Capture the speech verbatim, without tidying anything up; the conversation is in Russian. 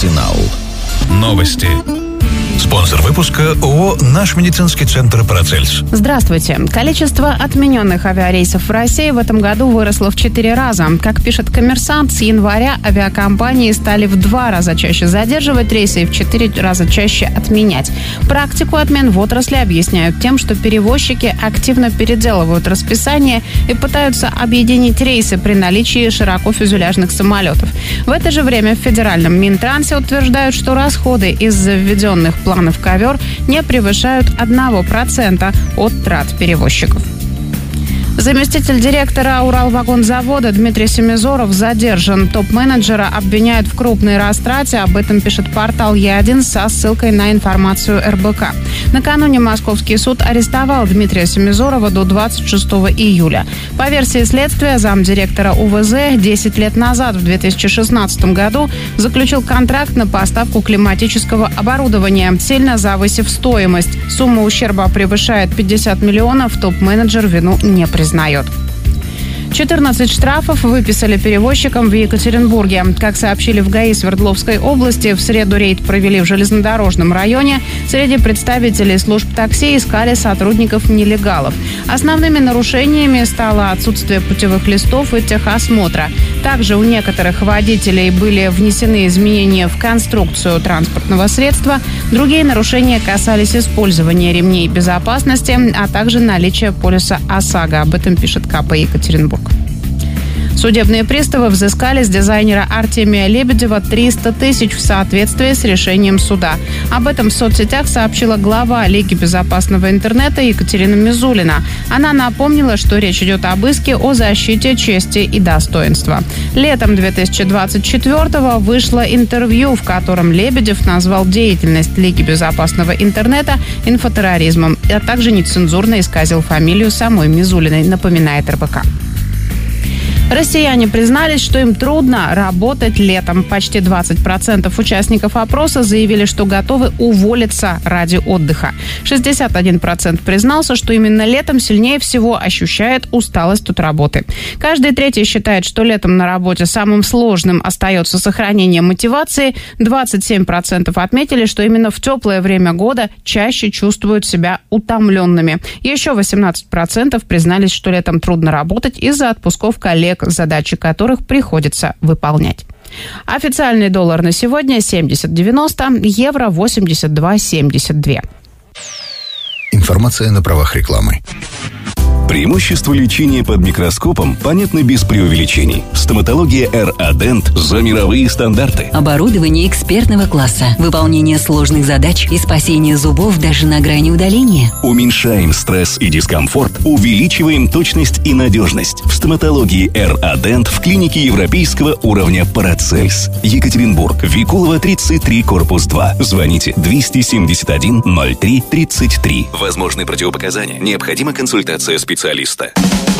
Арсенал. Новости. Спонсор выпуска ООО «Наш медицинский центр Парацельс». Здравствуйте. Количество отмененных авиарейсов в России в этом году выросло в четыре раза. Как пишет «Коммерсант», с января авиакомпании стали в два раза чаще задерживать рейсы и в четыре раза чаще отменять. Практику отмен в отрасли объясняют тем, что перевозчики активно переделывают расписание и пытаются объединить рейсы при наличии широкофюзеляжных самолетов. В это же время в федеральном Минтрансе утверждают, что расходы из-за введенных планов ковер не превышают одного процента от трат перевозчиков. Заместитель директора Уралвагонзавода Дмитрий Семизоров задержан. Топ-менеджера обвиняют в крупной растрате. Об этом пишет портал Е один со ссылкой на информацию эр бэ ка. Накануне московский суд арестовал Дмитрия Семизорова до двадцать шестого июля. По версии следствия, замдиректора У вэ зэ десять лет назад, в две тысячи шестнадцатом году, заключил контракт на поставку климатического оборудования, сильно завысив стоимость. Сумма ущерба превышает пятьдесят миллионов. Топ-менеджер вину не признает. Знает. четырнадцать штрафов выписали перевозчикам в Екатеринбурге. Как сообщили в ГАИ Свердловской области, в среду рейд провели в железнодорожном районе. Среди представителей служб такси искали сотрудников-нелегалов. Основными нарушениями стало отсутствие путевых листов и техосмотра. Также у некоторых водителей были внесены изменения в конструкцию транспортного средства. Другие нарушения касались использования ремней безопасности, а также наличия полиса ОСАГО. Об этом пишет ка пэ Екатеринбург. Судебные приставы взыскали с дизайнера Артемия Лебедева триста тысяч в соответствии с решением суда. Об этом в соцсетях сообщила глава Лиги безопасного интернета Екатерина Мизулина. Она напомнила, что речь идет об иске о защите чести и достоинства. Летом две тысячи двадцать четвёртого вышло интервью, в котором Лебедев назвал деятельность Лиги безопасного интернета инфотерроризмом, а также нецензурно исказил фамилию самой Мизулиной, напоминает эр бэ ка. Россияне признались, что им трудно работать летом. Почти двадцать процентов участников опроса заявили, что готовы уволиться ради отдыха. шестьдесят один процент признался, что именно летом сильнее всего ощущает усталость от работы. Каждый третий считает, что летом на работе самым сложным остается сохранение мотивации. двадцать семь процентов отметили, что именно в теплое время года чаще чувствуют себя утомленными. Еще восемнадцать процентов признались, что летом трудно работать из-за отпусков коллег, задачи которых приходится выполнять. Официальный доллар на сегодня семьдесят девяносто, евро восемьдесят два семьдесят два. Информация на правах рекламы. Преимущества лечения под микроскопом понятны без преувеличений. Стоматология эр а Dent за мировые стандарты. Оборудование экспертного класса, выполнение сложных задач и спасение зубов даже на грани удаления. Уменьшаем стресс и дискомфорт, увеличиваем точность и надежность. В стоматологии эр а Dent в клинике европейского уровня Парацельс. Екатеринбург, Викулова, тридцать три, корпус два. Звоните двести семьдесят один ноль три тридцать три. Возможны противопоказания. Необходима консультация специалиста.